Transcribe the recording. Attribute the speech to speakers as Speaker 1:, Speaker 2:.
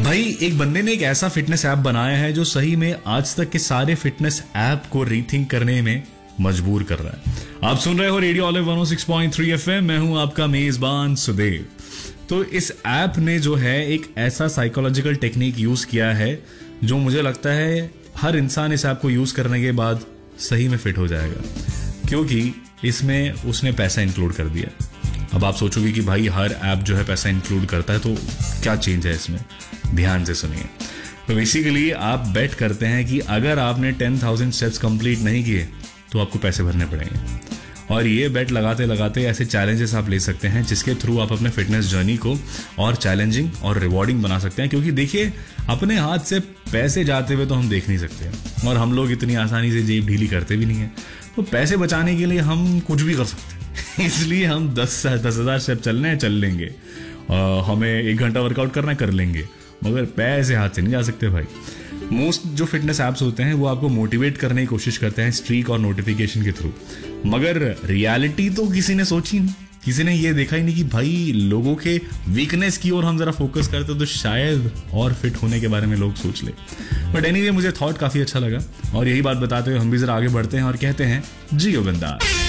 Speaker 1: भाई एक बंदे ने एक ऐसा फिटनेस ऐप बनाया है जो सही में आज तक के सारे फिटनेस ऐप को रीथिंक करने में मजबूर कर रहा है। आप सुन रहे हो रेडियो ऑलिव 106.3 एफएम। मैं हूं आपका मेजबान सुदेव। तो इस ऐप ने जो है एक ऐसा साइकोलॉजिकल टेक्निक यूज किया है जो मुझे लगता है हर इंसान इस ऐप को यूज करने के बाद सही में फिट हो जाएगा, क्योंकि इसमें उसने पैसा इंक्लूड कर दिया। अब आप सोचोगे कि भाई हर ऐप जो है पैसा इंक्लूड करता है तो क्या चेंज है इसमें। ध्यान से सुनिए। तो बेसिकली आप बेट करते हैं कि अगर आपने 10,000 स्टेप्स कंप्लीट नहीं किए तो आपको पैसे भरने पड़ेंगे। और ये बेट लगाते लगाते ऐसे चैलेंजेस आप ले सकते हैं जिसके थ्रू आप अपने फिटनेस जर्नी को और चैलेंजिंग और रिवॉर्डिंग बना सकते हैं। क्योंकि देखिए, अपने हाथ से पैसे जाते हुए तो हम देख नहीं सकते और हम लोग इतनी आसानी से जेब ढीली करते भी नहीं है। तो पैसे बचाने के लिए हम कुछ भी कर सकते हैं। इसलिए हम 10,000 स्टेप चलने हैं, चल लेंगे। हमें 1 घंटा वर्कआउट करना है, कर लेंगे, मगर पैसे हाथ से नहीं जा सकते भाई। मोस्ट जो फिटनेस ऐप्स होते हैं वो आपको मोटिवेट करने की कोशिश करते हैं स्ट्रीक और नोटिफिकेशन के थ्रू, मगर रियलिटी तो किसी ने सोची नहीं। किसी ने ये देखा ही नहीं कि भाई लोगों के वीकनेस की ओर हम जरा फोकस करते तो शायद और फिट होने के बारे में लोग सोच ले। बट एनीवे, मुझे थॉट काफी अच्छा लगा और यही बात बताते हुए हम भी जरा आगे बढ़ते हैं और कहते हैं जियो बिंदास।